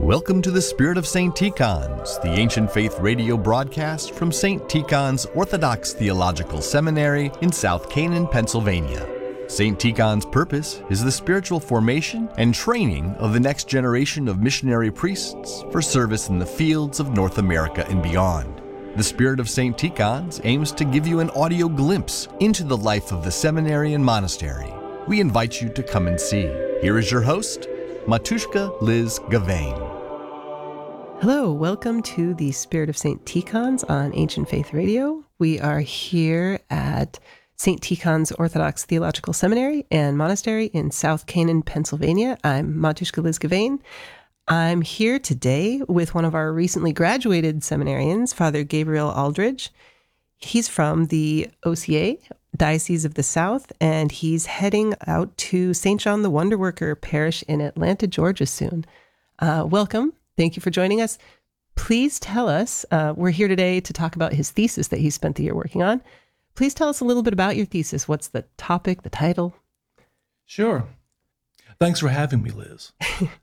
Welcome to the Spirit of St. Tikhon's, the ancient faith radio broadcast from St. Tikhon's Orthodox Theological Seminary in South Canaan, Pennsylvania. St. Tikhon's purpose is the spiritual formation and training of the next generation of missionary priests for service in the fields of North America and beyond. The Spirit of St. Tikhon's aims to give you an audio glimpse into the life of the seminary and monastery. We invite you to come and see. Here is your host, Matushka Liz Gavain. Hello, welcome to the Spirit of St. Tikhon's on Ancient Faith Radio. We are here at St. Tikhon's Orthodox Theological Seminary and Monastery in South Canaan, Pennsylvania. I'm Matushka Liz Gavain. I'm here today with one of our recently graduated seminarians, Father Gabriel Aldridge. He's from the OCA, Diocese of the South, and he's heading out to St. John the Wonderworker Parish in Atlanta, Georgia soon. Welcome. Thank you for joining us. Please tell us, we're here today to talk about his thesis that he spent the year working on. Please tell us a little bit about your thesis. What's the topic, the title? Sure. Thanks for having me, Liz.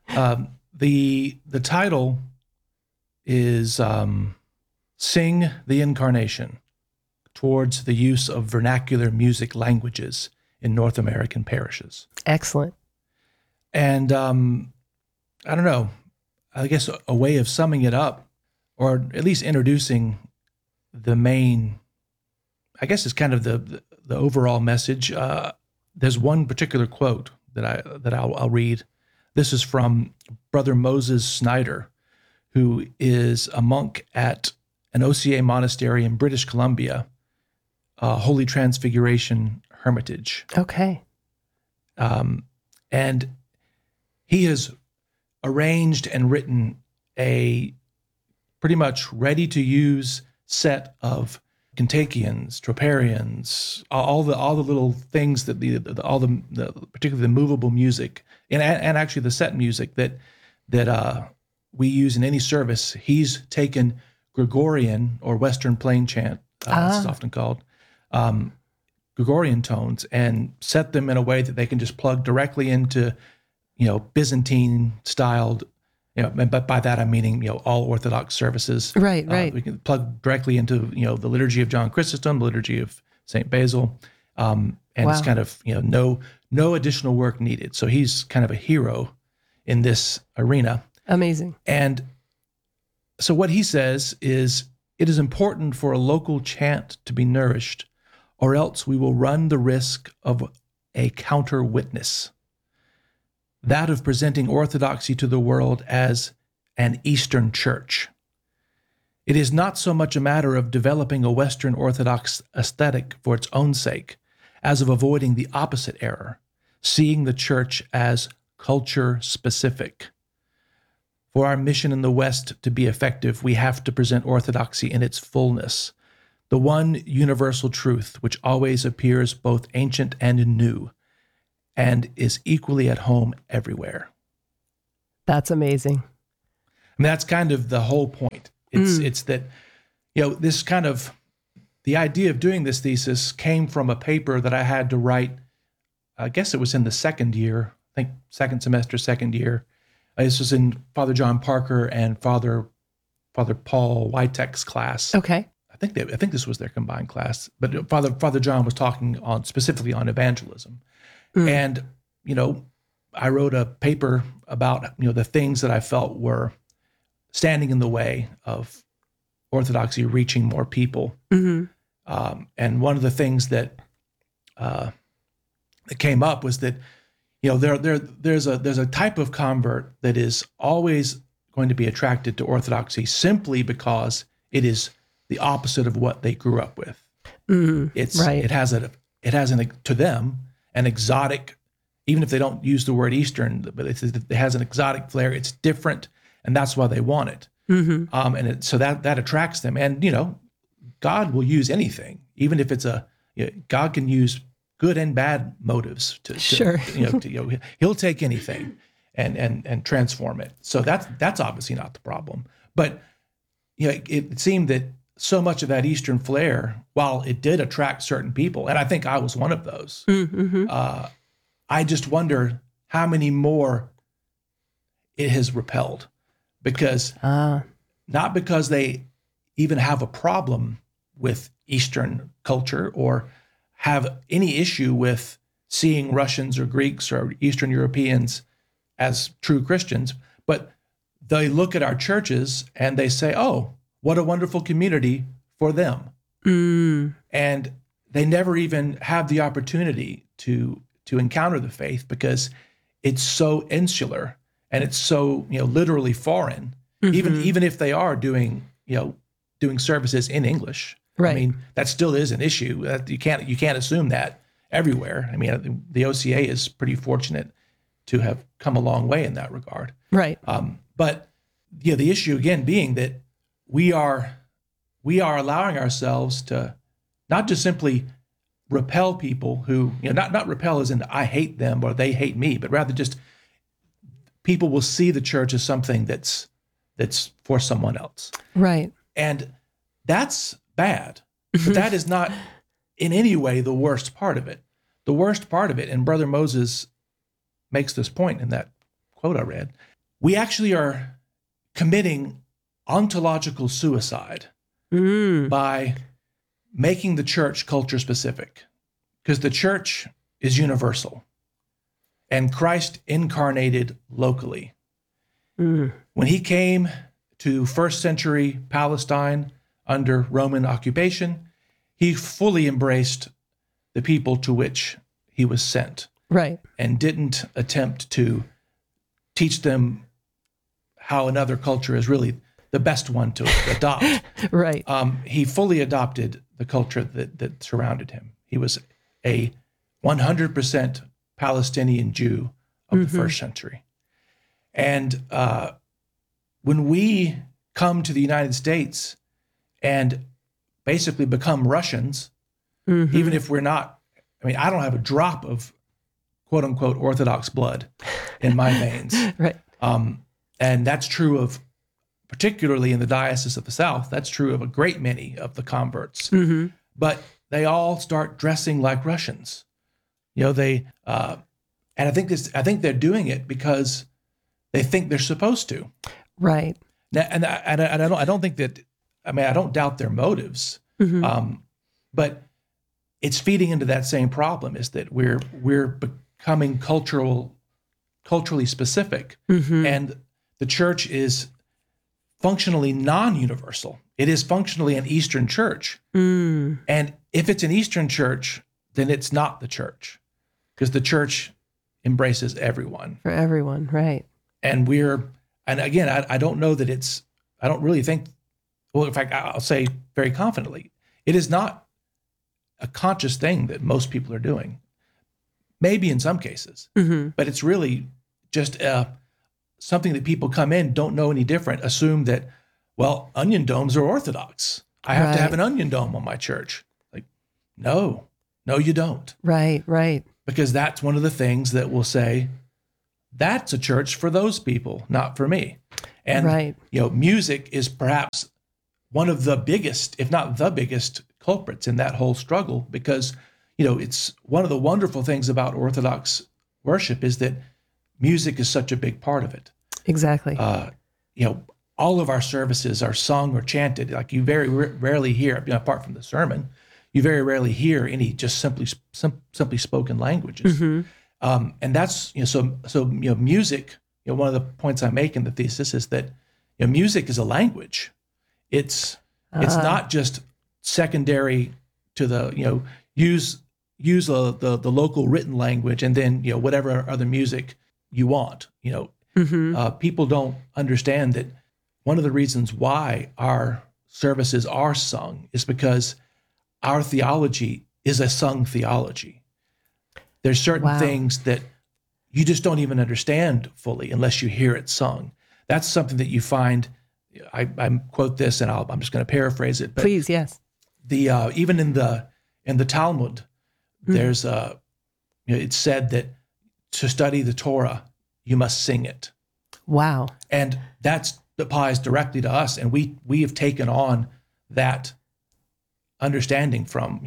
The title is Sing the Incarnation, Towards the Use of Vernacular Music Languages in North American Parishes. Excellent. And I don't know, I guess a way of summing it up, or at least introducing the main, I guess it's kind of the overall message. There's one particular quote that I'll read. This is from Brother Moses Snyder, who is a monk at an OCA monastery in British Columbia, Holy Transfiguration Hermitage. Okay. And he has arranged and written a pretty much ready-to-use set of Kontakions, Troparions, all the little things that particularly the movable music and actually the set music that we use in any service. He's taken Gregorian or Western plain chant, it's often called, Gregorian tones, and set them in a way that they can just plug directly into, Byzantine styled. But by that I'm meaning, all Orthodox services. Right. We can plug directly into, the liturgy of John Chrysostom, the liturgy of St. Basil, and Wow. It's kind of, no additional work needed. So he's kind of a hero in this arena. Amazing. And so what he says is, it is important for a local chant to be nourished, or else we will run the risk of a counter witness. That of presenting orthodoxy to the world as an Eastern church. It is not so much a matter of developing a Western Orthodox aesthetic for its own sake, as of avoiding the opposite error, seeing the church as culture-specific. For our mission in the West to be effective, we have to present orthodoxy in its fullness, the one universal truth which always appears both ancient and new, and is equally at home everywhere. That's amazing. I mean, that's kind of the whole point. It's that, this kind of, the idea of doing this thesis came from a paper that I had to write, I guess it was in the second year, I think second semester, second year. This was in Father John Parker and Father Paul Witek's class. Okay. I think this was their combined class, but Father John was talking specifically on evangelism. And, I wrote a paper about, the things that I felt were standing in the way of Orthodoxy reaching more people. Mm-hmm. And one of the things that came up was that, there's a type of convert that is always going to be attracted to Orthodoxy simply because it is the opposite of what they grew up with. Right. It has to them an exotic, even if they don't use the word Eastern, but it has an exotic flair. It's different, and that's why they want it. Mm-hmm. So that attracts them. And God will use anything, even if it's God can use good and bad motives Sure. He'll take anything and transform it. So that's obviously not the problem. But it seemed that so much of that Eastern flair, while it did attract certain people, and I think I was one of those, I just wonder how many more it has repelled. because not because they even have a problem with Eastern culture or have any issue with seeing Russians or Greeks or Eastern Europeans as true Christians, but they look at our churches and they say, oh, what a wonderful community for them. And they never even have the opportunity to encounter the faith because it's so insular and it's so, literally foreign, even if they are doing services in English. Right. I mean, that still is an issue. You can't assume that everywhere. I mean, the OCA is pretty fortunate to have come a long way in that regard. Right. But the issue again being that we are allowing ourselves to not just simply repel people who, not repel as in I hate them or they hate me, but rather just people will see the church as something that's for someone else. Right. And that's bad, but that is not in any way the worst part of it. The worst part of it, and Brother Moses makes this point in that quote I read, we actually are committing ontological suicide by making the church culture specific, because the church is universal and Christ incarnated locally. When he came to first century Palestine under Roman occupation, he fully embraced the people to which he was sent. Right. And didn't attempt to teach them how another culture is really the best one to adopt. Right. He fully adopted the culture that surrounded him. He was a 100% Palestinian Jew of the first century. And when we come to the United States and basically become Russians, even if we're not, I don't have a drop of quote unquote Orthodox blood in my veins. Right. And that's true of, particularly in the Diocese of the South, that's true of a great many of the converts. But they all start dressing like Russians. And I think they're doing it because they think they're supposed to. Right. Now, and I don't think that. I don't doubt their motives, but it's feeding into that same problem: is that we're becoming culturally specific, and the church is functionally non-universal. It is functionally an Eastern church, and if it's an Eastern church, then it's not the church, because the church embraces everyone. For everyone, right? And again, I don't know that it's. I don't really think. Well, in fact, I'll say very confidently, it is not a conscious thing that most people are doing. Maybe in some cases, but it's really just something that people come in, don't know any different, assume that, well, onion domes are Orthodox. I have to have an onion dome on my church. Like, no, you don't. Right. Because that's one of the things that will say, that's a church for those people, not for me. And, music is perhaps one of the biggest, if not the biggest, culprits in that whole struggle, because, it's one of the wonderful things about Orthodox worship is that music is such a big part of it. Exactly. All of our services are sung or chanted. Like you very rarely hear, apart from the sermon, you very rarely hear any just simply spoken languages. And that's, music, one of the points I make in the thesis is that, music is a language. It's not just secondary to the, use the local written language and then, whatever other music you want, people don't understand that one of the reasons why our services are sung is because our theology is a sung theology. There's certain things that you just don't even understand fully unless you hear it sung. That's something that you find. I quote this, and I'm just going to paraphrase it. But please, yes. The even in the Talmud, there's it's said that to study the Torah, you must sing it. Wow. And that applies directly to us, and we have taken on that understanding from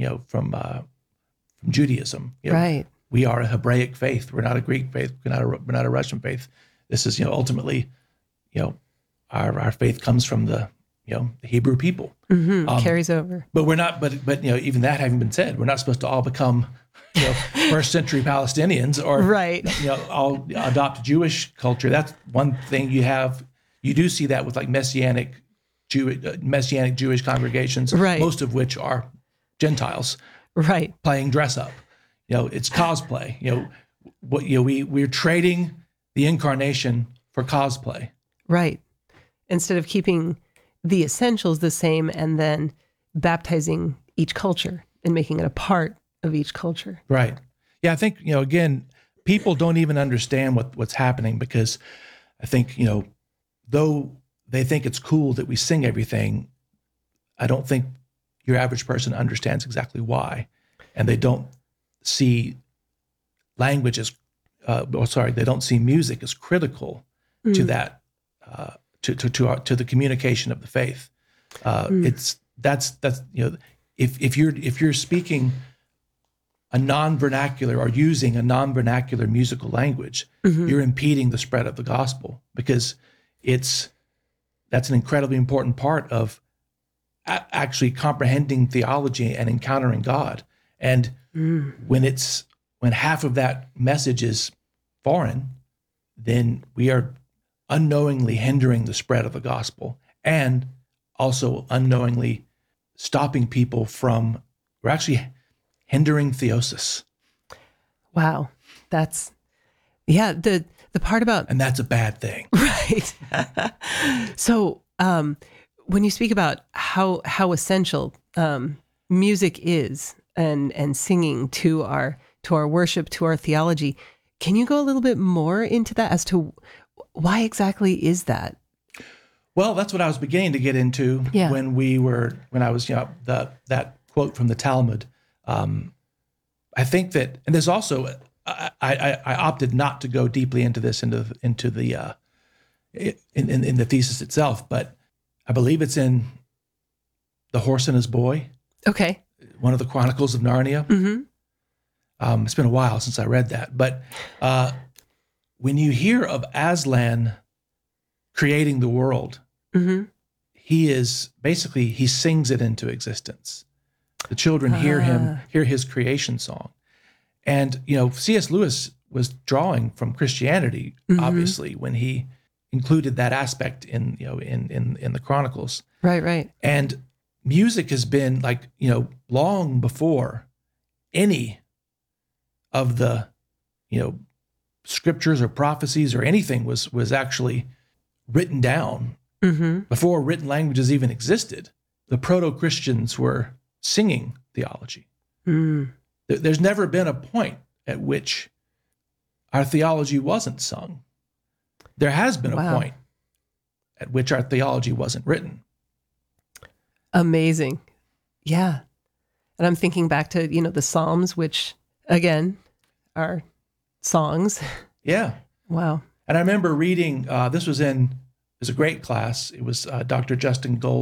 Judaism. Right. We are a Hebraic faith. We're not a Greek faith. We're not a Russian faith. This is ultimately our faith comes from the Hebrew people. Carries over. But we're not. But even that having been said, we're not supposed to all become first century Palestinians or Right. all adopt Jewish culture. That's one thing you have. You do see that with like messianic Jewish congregations, Right. most of which are Gentiles Right. playing dress up. It's cosplay. We're trading the incarnation for cosplay. Right. Instead of keeping the essentials the same and then baptizing each culture and making it a part of each culture. Right. Yeah, I think, again, people don't even understand what's happening because I think, though they think it's cool that we sing everything, I don't think your average person understands exactly why. And they don't see language as, they don't see music as critical to that, to the communication of the faith. If you're speaking a non-vernacular or using a non-vernacular musical language, you're impeding the spread of the gospel because that's an incredibly important part of actually comprehending theology and encountering God. And when half of that message is foreign, then we are unknowingly hindering the spread of the gospel and also unknowingly stopping people from, we're actually hindering theosis. Wow. That's, the part about, And that's a bad thing. right. So, when you speak about how essential music is and singing to our worship, to our theology, can you go a little bit more into that as to why exactly is that? Well, that's what I was beginning to get into when I was, that quote from the Talmud. I think that, and there's also, I opted not to go deeply into this, into the in the thesis itself, but I believe it's in The Horse and His Boy. Okay. One of the Chronicles of Narnia. Mm-hmm. It's been a while since I read that, but when you hear of Aslan creating the world, he sings it into existence. The children hear his creation song. And, C.S. Lewis was drawing from Christianity, obviously, when he included that aspect in the Chronicles. Right. And music has been long before any of the, scriptures or prophecies or anything was actually written down. Before written languages even existed, the proto-Christians were singing theology. There's never been a point at which our theology wasn't sung. There has been a point at which our theology wasn't written. Amazing. Yeah. And I'm thinking back to, the Psalms, which again are songs. Yeah. Wow. And I remember reading, it was a great class. It was Dr. Justin Gold